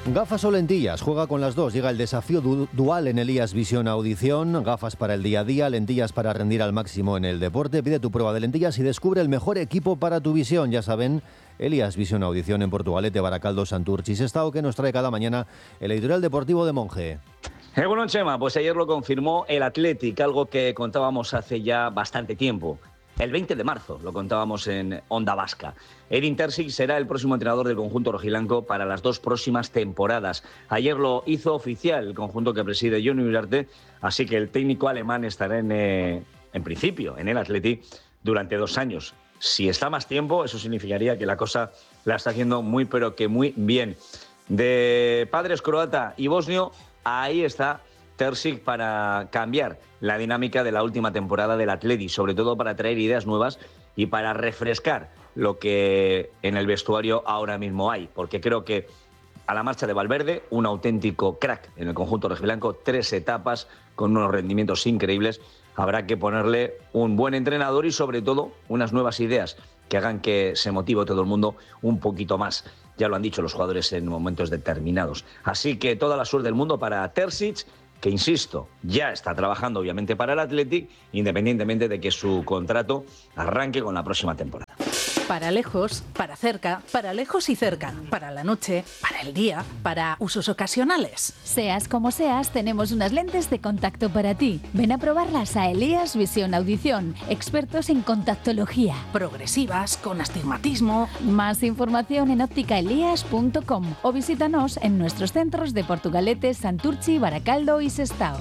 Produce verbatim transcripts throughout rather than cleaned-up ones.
Gafas o lentillas, juega con las dos. Llega el desafío du- dual en Elías Visión Audición. Gafas para el día a día, lentillas para rendir al máximo en el deporte. Pide tu prueba de lentillas y descubre el mejor equipo para tu visión. Ya saben, Elías Visión Audición en Portugalete, Baracaldo, Santurchi, Sestao, que nos trae cada mañana el editorial deportivo de Monge. Eh, bueno, Chema, pues ayer lo confirmó el Athletic, algo que contábamos hace ya bastante tiempo. El veinte de marzo lo contábamos en Onda Vasca. Edin Terzic será el próximo entrenador del conjunto rojiblanco para las dos próximas temporadas. Ayer lo hizo oficial el conjunto que preside Johnny Uriarte, así que el técnico alemán estará en, eh, en principio en el Athletic durante dos años. Si está más tiempo, eso significaría que la cosa la está haciendo muy, pero que muy bien. De padres croata y bosnio, ahí está Terzic para cambiar la dinámica de la última temporada del Athletic, sobre todo para traer ideas nuevas y para refrescar lo que en el vestuario ahora mismo hay, porque creo que a la marcha de Valverde, un auténtico crack en el conjunto rojiblanco, tres etapas con unos rendimientos increíbles, habrá que ponerle un buen entrenador y sobre todo unas nuevas ideas que hagan que se motive todo el mundo un poquito más. Ya lo han dicho los jugadores en momentos determinados. Así que toda la suerte del mundo para Terzic, que, insisto, ya está trabajando obviamente para el Athletic, independientemente de que su contrato arranque con la próxima temporada. Para lejos, para cerca, para lejos y cerca, para la noche, para el día, para usos ocasionales. Seas como seas, tenemos unas lentes de contacto para ti. Ven a probarlas a Elías Visión Audición, expertos en contactología. Progresivas, con astigmatismo. Más información en óptica elías punto com o visítanos en nuestros centros de Portugalete, Santurchi, Baracaldo y Sestao.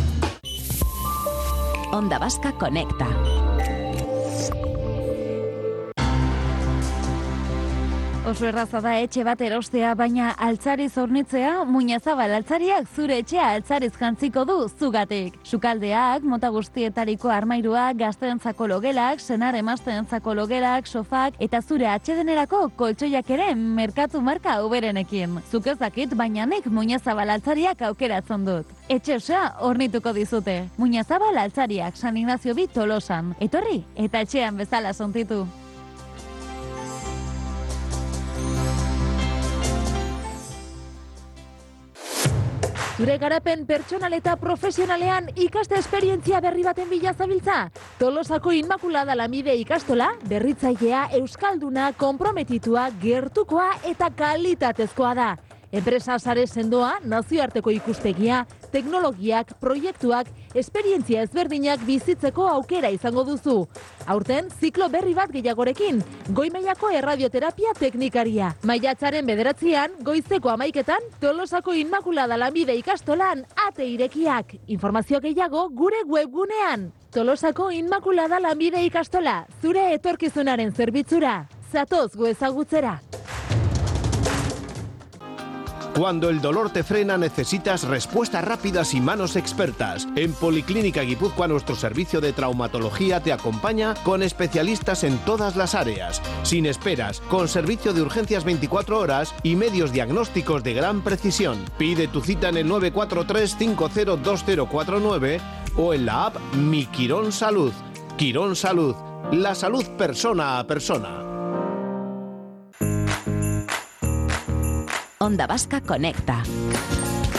Onda Vasca Conecta. Oso erraza da etxe bat erostea, baina altzariz hornitzea, Muñazabal altzariak zure etxea altzariz jantziko du zugatik. Sukaldeak, mota guztietariko armairuak, gazteentzako logelak, senar emazteentzako logelak, sofak eta zure atsedenerako koltsoiak ere merkatu marka uberenekin. Zuk ez dakit, baina nik Muñazabal altzariak aukeratzen dut. Etxe osoa hornituko dizute. Muñazabal altzariak, San Ignacio bi Tolosan. Etorri eta etxean bezala sontitu. Zure garapen pertsonal eta profesionalean ikaste esperientzia berri baten bila zabiltza? Tolosako Inmaculada Lamide ikastola, berritzailea, euskalduna, konprometitua, gertukoa eta kalitatezkoa da. Enpresa sare sendoa, nazioarteko ikuspegia, teknologiak, proiektuak, esperientzia ezberdinak bizitzeko aukera izango duzu. Aurten, ziklo berri bat gehiagorekin, goi-mailako erradioterapia teknikaria. Maiatzaren bederatzian, goizeko hamaiketan, Tolosako Inmaculada Lamide ikastolan ate irekiak. Informazio gehiago gure webgunean. Tolosako Inmaculada Lamide ikastola, zure etorkizunaren zerbitzura. Zatoz gu ezagutzera. Cuando el dolor te frena, necesitas respuestas rápidas y manos expertas. En Policlínica Guipúzcoa, nuestro servicio de traumatología te acompaña con especialistas en todas las áreas, sin esperas, con servicio de urgencias veinticuatro horas y medios diagnósticos de gran precisión. Pide tu cita en el nueve cuatro tres cinco cero dos cero cuatro nueve o en la app Mi Quirón Salud. Quirón Salud, la salud persona a persona. Onda Vasca Conecta.